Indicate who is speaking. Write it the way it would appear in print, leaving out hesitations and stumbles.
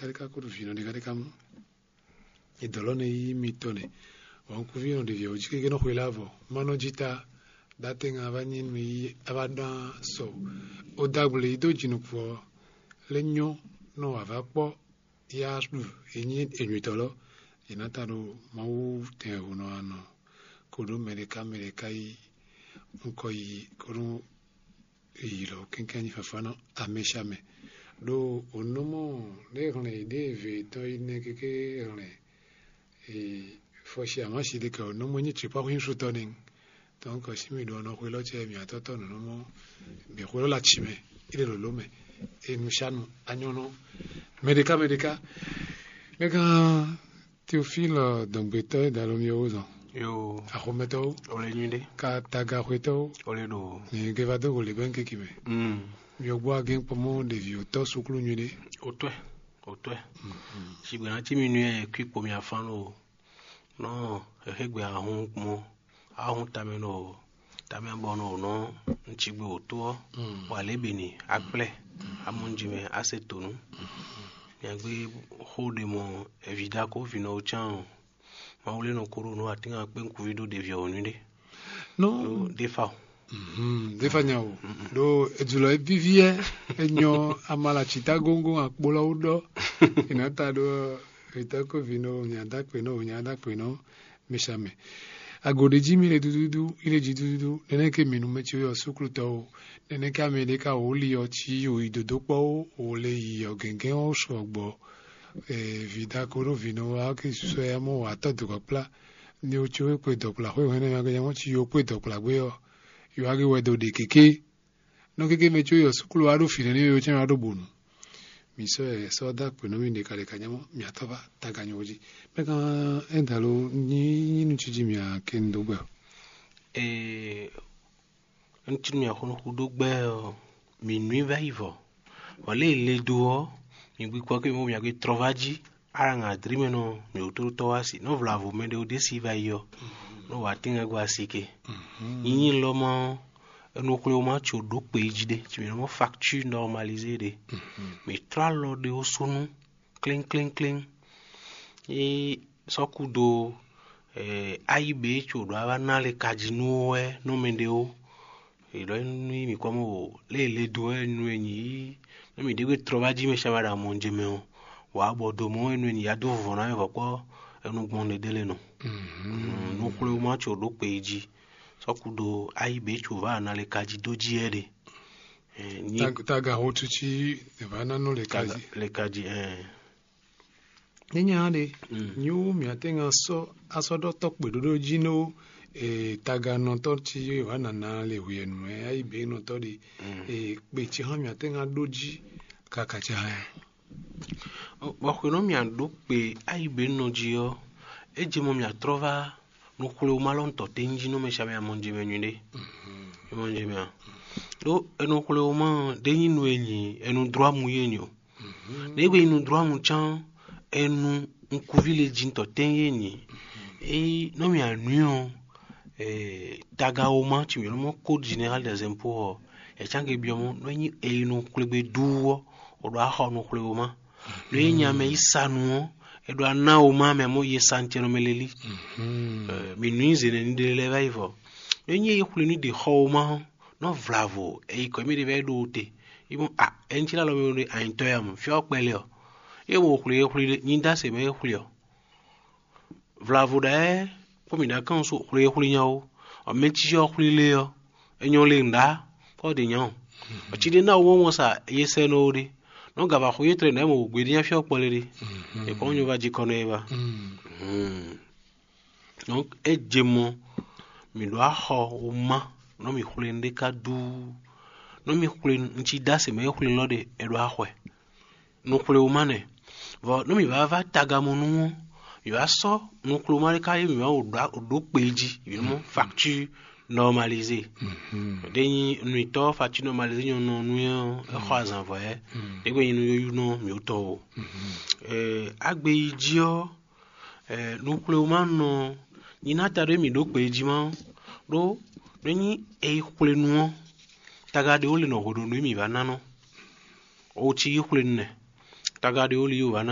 Speaker 1: karika kudu vino de karika mu idolone yi mitone wan ku vino de vio jike no khwelavo mano jita datenga vanyin mi abanda so odagbule ido jinu po lenyo no avapo ya lu enyi enyitolo inataro mau te uno ano kudu mereka yi nkoi kudu ilo kenkani fafano ameshame do onomo le rene de ve to ine keke rene foshi amashi de ka onomo ni tripa hin shutoning donc si mi do no kwelo che mi atoto no mo be kwelo la chime ile lo lome e nushanu anyono medika mega Théophile Dombeto dalomiozo
Speaker 2: yo
Speaker 1: ahometo
Speaker 2: ole nyinde
Speaker 1: ka taga kweto
Speaker 2: ole do
Speaker 1: ni gevado ole benke kime yo gwa gen pomo de vieux to sukulu nyide
Speaker 2: otwe si bwana timi nu kwi pomi afano no ehegbe ahun mo ahun tameno bono no nchigbe oto walebeni akple amunjime asetonu yagbe hode mo evida ko vino chan maule no koro no atinga pe nkuvido de vio onide no defa
Speaker 1: nyao do ejulo evivie enyo amala chita gongo akpola udo inata do itako vino nyada pe no meshame agode jimi le dududu ile jidudu neneke minu mechi yo sukruto neneke amedeka oli ochi yo idodopo ole yo gengen o sogbo vida koro vino wa ke so ya mo wa to do kopla ni o cho pe dokla ho hene ya ga mo chi yo pe dokla gbe yo age wedo de keke no keke mechi yo sukru aro fine ni yo chen aro bonu mi so da pe no mi de kale kanyamo mi ataba taganyoji meka endalo ni nuchiji mi akendo gbe
Speaker 2: nti mi akono kudo gbe mi nui va ivo wale le do mi gbi kwa ke mo mi age trovaji aranga drimeno mi uturu to wasi no vlavo me de odesi va yo no watinga gwa sike yin lomo no kule ma chodo pejide ti mi mo facture normalisée de mi tralo de osunu cling e sokudo aibe chodo ava le kajinu no mendeo e do ni mi komo le do enu enyi no mi dewe trovaji me shamara monjeme wa bodo mo enu enyi ado vona e voko enu gbonde dele no no kule ma chodo peji sokudo aibe chova na le kaji doji ede
Speaker 1: taga hotuchi vana no le kaji Nenya de nyu mi atenga so asodo tok bedodo jino taga no to ti wana na le wienu ai be no to di pe ti han mi atenga doji kakacha
Speaker 2: wa ko no mi ando pe ai be no jio eje mo mi atrova no kulo malon to tenji no me shame amonji menyude monji me do eno kulo ma de yinu enyi enu droit mu yenyo de gbe inu droit mu chan enu nkuvile jinto tenyenyi no mi anuyo taga oma ti mi mo code général des impôts change biomo no nyi enu kulebe duwo o do ha no kulebe ma no nya me isanu e do na o ma me mo ye santero meleli mi nuize ne de le vaivo no nyi e kuleni de ho ma no vlavo ko mi de be do te ibon enchila lo me a intoyam fi opele o e wo kule nyinda se me kulio vlavo da po mi da kan so kule nyawo o mechi jo kule yo enyo le nda ko de nyawo o chi de na wo sa yese no ri no gaba ko yetre na mo gbe nya fi opole ri e ko nyu va ji kono eba donc ejemo mi do ho o ma no mi kule ndeka du no mi kule nchi da se me kule lode e do ahwe no kule o mane no mi va taga monu yo aso no kule mare kai mi o do peji mo facture normalisée deni nuito facture normalisée no no e khoaz envoyer de gbe inu yo no mi o to agbe ijio no kule o man no ni na tare mi do peji ma do ni e kule nu taga de ole no hodo no mi va nano o chi kule ne taga de ole yo va